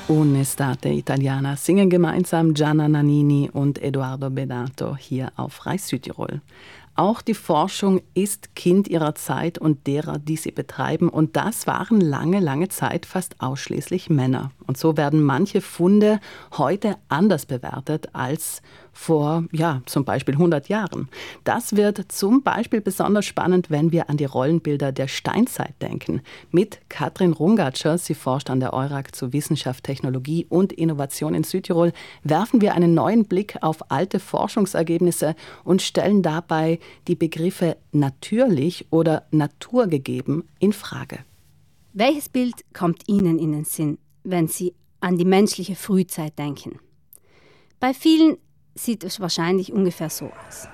Un'estate italiana singen gemeinsam Gianna Nannini und Edoardo Bennato hier auf Rais Südtirol. Auch die Forschung ist Kind ihrer Zeit und derer, die sie betreiben. Und das waren lange Zeit fast ausschließlich Männer. Und so werden manche Funde heute anders bewertet als vor, zum Beispiel 100 Jahren. Das wird zum Beispiel besonders spannend, wenn wir an die Rollenbilder der Steinzeit denken. Mit Katrin Rungatscher, sie forscht an der EURAG zu Wissenschaft, Technologie und Innovation in Südtirol, werfen wir einen neuen Blick auf alte Forschungsergebnisse und stellen dabei die Begriffe natürlich oder naturgegeben in Frage. Welches Bild kommt Ihnen in den Sinn, wenn Sie an die menschliche Frühzeit denken? Bei vielen sieht es wahrscheinlich ungefähr so aus.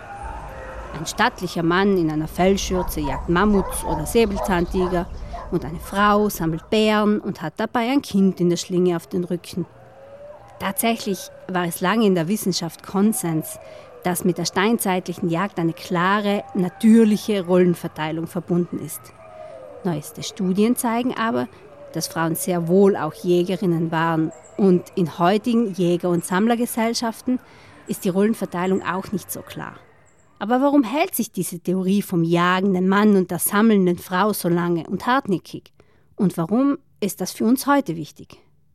Ein stattlicher Mann in einer Fellschürze jagt Mammuts oder Säbelzahntiger und eine Frau sammelt Beeren und hat dabei ein Kind in der Schlinge auf den Rücken. Tatsächlich war es lange in der Wissenschaft Konsens, dass mit der steinzeitlichen Jagd eine klare, natürliche Rollenverteilung verbunden ist. Neueste Studien zeigen aber, dass Frauen sehr wohl auch Jägerinnen waren. Und in heutigen Jäger- und Sammlergesellschaften ist die Rollenverteilung auch nicht so klar. Aber warum hält sich diese Theorie vom jagenden Mann und der sammelnden Frau so lange und hartnäckig? Und warum ist das für uns heute wichtig?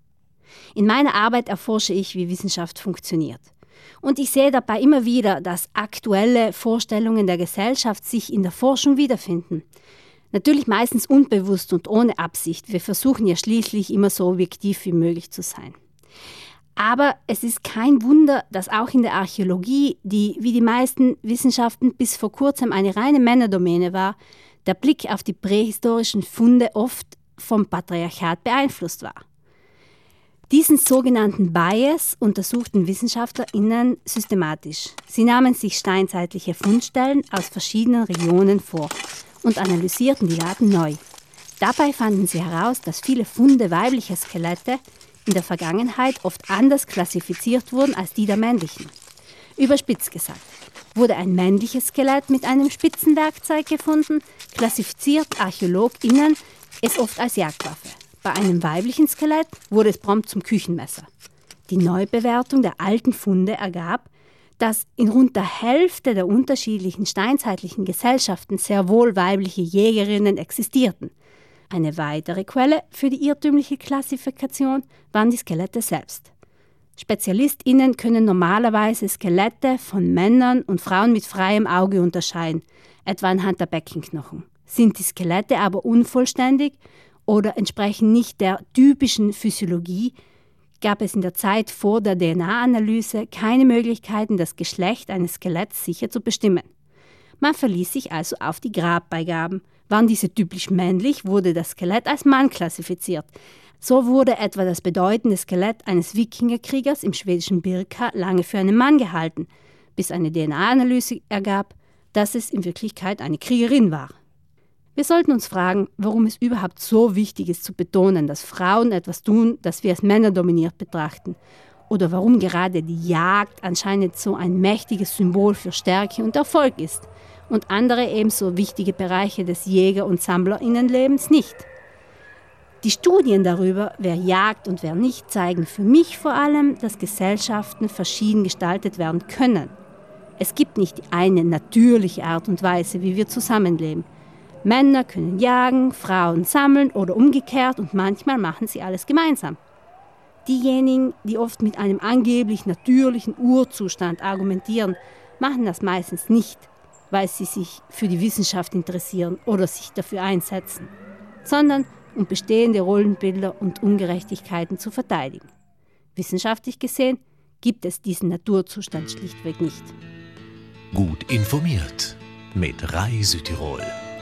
In meiner Arbeit erforsche ich, wie Wissenschaft funktioniert. Und ich sehe dabei immer wieder, dass aktuelle Vorstellungen der Gesellschaft sich in der Forschung wiederfinden. Natürlich meistens unbewusst und ohne Absicht. Wir versuchen ja schließlich immer so objektiv wie möglich zu sein. Aber es ist kein Wunder, dass auch in der Archäologie, die wie die meisten Wissenschaften bis vor kurzem eine reine Männerdomäne war, der Blick auf die prähistorischen Funde oft vom Patriarchat beeinflusst war. Diesen sogenannten Bias untersuchten WissenschaftlerInnen systematisch. Sie nahmen sich steinzeitliche Fundstellen aus verschiedenen Regionen vor und analysierten die Daten neu. Dabei fanden sie heraus, dass viele Funde weiblicher Skelette in der Vergangenheit oft anders klassifiziert wurden als die der männlichen. Überspitzt gesagt, wurde ein männliches Skelett mit einem Spitzenwerkzeug gefunden, klassifiziert ArchäologInnen es oft als Jagdwaffe. Bei einem weiblichen Skelett wurde es prompt zum Küchenmesser. Die Neubewertung der alten Funde ergab, dass in rund der Hälfte der unterschiedlichen steinzeitlichen Gesellschaften sehr wohl weibliche Jägerinnen existierten. Eine weitere Quelle für die irrtümliche Klassifikation waren die Skelette selbst. SpezialistInnen können normalerweise Skelette von Männern und Frauen mit freiem Auge unterscheiden, etwa anhand der Beckenknochen. Sind die Skelette aber unvollständig oder entsprechen nicht der typischen Physiologie, gab es in der Zeit vor der DNA-Analyse keine Möglichkeiten, das Geschlecht eines Skeletts sicher zu bestimmen. Man verließ sich also auf die Grabbeigaben. Waren diese typisch männlich, wurde das Skelett als Mann klassifiziert. So wurde etwa das bedeutende Skelett eines Wikingerkriegers im schwedischen Birka lange für einen Mann gehalten, bis eine DNA-Analyse ergab, dass es in Wirklichkeit eine Kriegerin war. Wir sollten uns fragen, warum es überhaupt so wichtig ist zu betonen, dass Frauen etwas tun, das wir als männerdominiert betrachten. Oder warum gerade die Jagd anscheinend so ein mächtiges Symbol für Stärke und Erfolg ist und andere ebenso wichtige Bereiche des Jäger- und SammlerInnenlebens nicht. Die Studien darüber, wer jagt und wer nicht, zeigen für mich vor allem, dass Gesellschaften verschieden gestaltet werden können. Es gibt nicht eine natürliche Art und Weise, wie wir zusammenleben. Männer können jagen, Frauen sammeln oder umgekehrt und manchmal machen sie alles gemeinsam. Diejenigen, die oft mit einem angeblich natürlichen Urzustand argumentieren, machen das meistens nicht, weil sie sich für die Wissenschaft interessieren oder sich dafür einsetzen, sondern um bestehende Rollenbilder und Ungerechtigkeiten zu verteidigen. Wissenschaftlich gesehen gibt es diesen Naturzustand schlichtweg nicht. Gut informiert mit Rai Südtirol.